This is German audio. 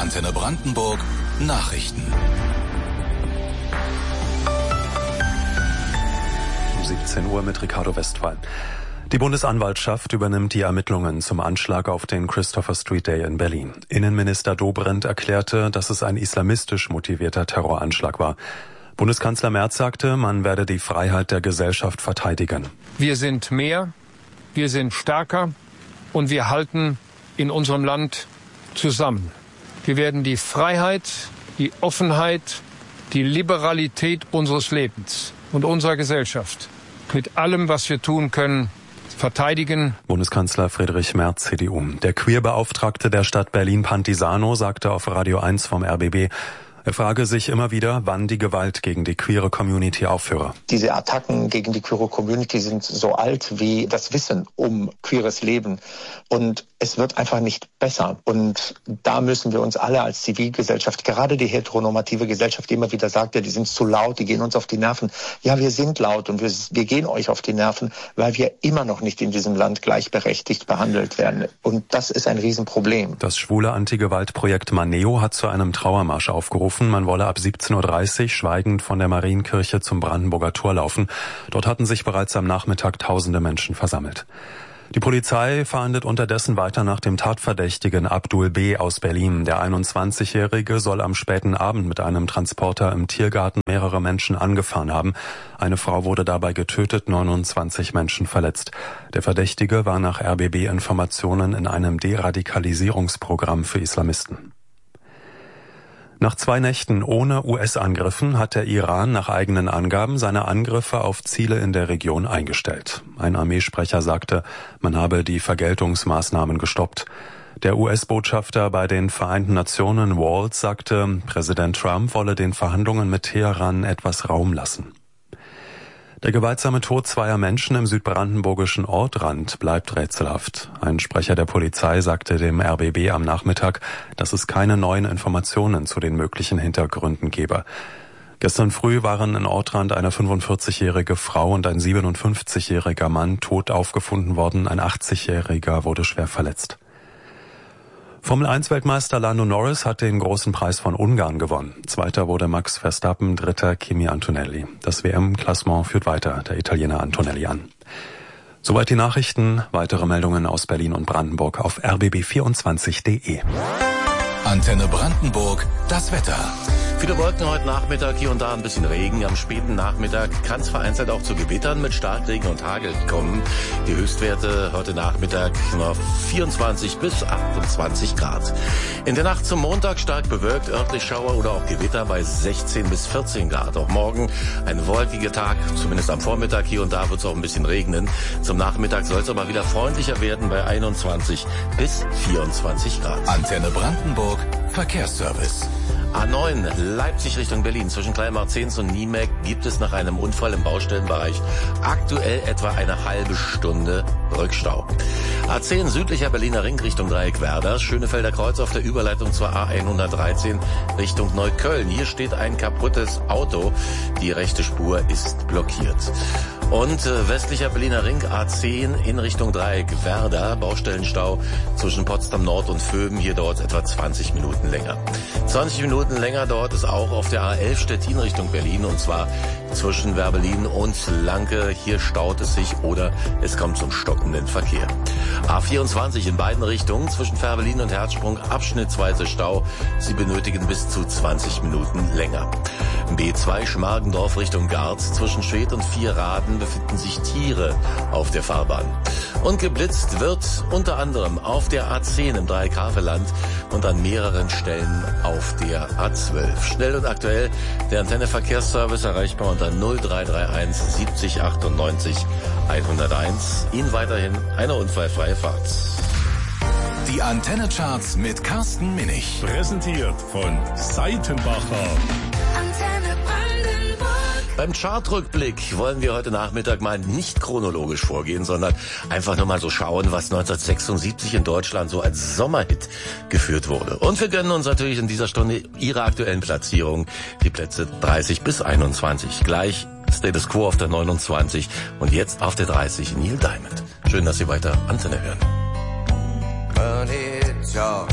Antenne Brandenburg Nachrichten. Um 17 Uhr mit Ricardo Westphal. Die Bundesanwaltschaft übernimmt die Ermittlungen zum Anschlag auf den Christopher Street Day in Berlin. Innenminister Dobrindt erklärte, dass es ein islamistisch motivierter Terroranschlag war. Bundeskanzler Merz sagte, man werde die Freiheit der Gesellschaft verteidigen. Wir sind mehr, wir sind stärker und wir halten in unserem Land zusammen. Wir werden die Freiheit, die Offenheit, die Liberalität unseres Lebens und unserer Gesellschaft mit allem, was wir tun können, verteidigen. Bundeskanzler Friedrich Merz, CDU. Der Queerbeauftragte der Stadt Berlin, Pantisano, sagte auf Radio 1 vom RBB, er frage sich immer wieder, wann die Gewalt gegen die queere Community aufhöre. Diese Attacken gegen die queere Community sind so alt wie das Wissen um queeres Leben. Und es wird einfach nicht besser. Und da müssen wir uns alle als Zivilgesellschaft, gerade die heteronormative Gesellschaft, die immer wieder sagt, ja, die sind zu laut, die gehen uns auf die Nerven. Ja, wir sind laut und wir gehen euch auf die Nerven, weil wir immer noch nicht in diesem Land gleichberechtigt behandelt werden. Und das ist ein Riesenproblem. Das schwule Anti-Gewalt-Projekt Maneo hat zu einem Trauermarsch aufgerufen. Man wolle ab 17.30 Uhr schweigend von der Marienkirche zum Brandenburger Tor laufen. Dort hatten sich bereits am Nachmittag tausende Menschen versammelt. Die Polizei fahndet unterdessen weiter nach dem Tatverdächtigen Abdul B. aus Berlin. Der 21-Jährige soll am späten Abend mit einem Transporter im Tiergarten mehrere Menschen angefahren haben. Eine Frau wurde dabei getötet, 29 Menschen verletzt. Der Verdächtige war nach RBB-Informationen in einem Deradikalisierungsprogramm für Islamisten. Nach 2 Nächten ohne US-Angriffen hat der Iran nach eigenen Angaben seine Angriffe auf Ziele in der Region eingestellt. Ein Armeesprecher sagte, man habe die Vergeltungsmaßnahmen gestoppt. Der US-Botschafter bei den Vereinten Nationen, Waltz, sagte, Präsident Trump wolle den Verhandlungen mit Teheran etwas Raum lassen. Der gewaltsame Tod 2 Menschen im südbrandenburgischen Ortrand bleibt rätselhaft. Ein Sprecher der Polizei sagte dem RBB am Nachmittag, dass es keine neuen Informationen zu den möglichen Hintergründen gebe. Gestern früh waren in Ortrand eine 45-jährige Frau und ein 57-jähriger Mann tot aufgefunden worden. Ein 80-jähriger wurde schwer verletzt. Formel-1-Weltmeister Lando Norris hat den großen Preis von Ungarn gewonnen. Zweiter wurde Max Verstappen, dritter Kimi Antonelli. Das WM-Klassement führt weiter der Italiener Antonelli an. Soweit die Nachrichten. Weitere Meldungen aus Berlin und Brandenburg auf rbb24.de. Antenne Brandenburg, das Wetter. Viele Wolken heute Nachmittag, hier und da ein bisschen Regen. Am späten Nachmittag kann es vereinzelt auch zu Gewittern mit Starkregen und Hagel kommen. Die Höchstwerte heute Nachmittag noch 24 bis 28 Grad. In der Nacht zum Montag stark bewölkt, örtlich Schauer oder auch Gewitter bei 16 bis 14 Grad. Auch morgen ein wolkiger Tag, zumindest am Vormittag. Hier und da wird es auch ein bisschen regnen. Zum Nachmittag soll es aber wieder freundlicher werden bei 21 bis 24 Grad. Antenne Brandenburg, Verkehrsservice. A9 Leipzig Richtung Berlin zwischen Kleinmarzens und Niemek gibt es nach einem Unfall im Baustellenbereich aktuell etwa eine halbe Stunde Rückstau. A10 südlicher Berliner Ring Richtung Dreieck-Werder, Schönefelder Kreuz auf der Überleitung zur A113 Richtung Neukölln. Hier steht ein kaputtes Auto, die rechte Spur ist blockiert. Und westlicher Berliner Ring A10 in Richtung Dreieck-Werder, Baustellenstau zwischen Potsdam Nord und Vöben, hier dauert es etwa 20 Minuten länger. 20 Minuten länger dauert es auch auf der A11 Stettin Richtung Berlin, und zwar zwischen Werbelin und Lanke. Hier staut es sich oder es kommt zum stockenden Verkehr. A24 in beiden Richtungen zwischen Werbelin und Herzsprung abschnittsweise Stau. Sie benötigen bis zu 20 Minuten länger. B2 Schmargendorf Richtung Garz zwischen Schwedt und Vierraden befinden sich Tiere auf der Fahrbahn. Und geblitzt wird unter anderem auf der A10 im Dreieck-Havelland und an mehreren Stellen auf der A12. Schnell und aktuell der Antenne Verkehrsservice erreichbar unter 0331 70 98 101. Ihnen weiterhin eine unfallfreie Fahrt. Die Antenne-Charts mit Carsten Minich. Präsentiert von Seitenbacher. Antenne Brandenburg. Beim Chartrückblick wollen wir heute Nachmittag mal nicht chronologisch vorgehen, sondern einfach nur mal so schauen, was 1976 in Deutschland so als Sommerhit geführt wurde. Und wir gönnen uns natürlich in dieser Stunde Ihre aktuellen Platzierungen, die Plätze 30 bis 21. Gleich Status Quo auf der 29 und jetzt auf der 30 Neil Diamond. Schön, dass Sie weiter Antenne hören. But it's all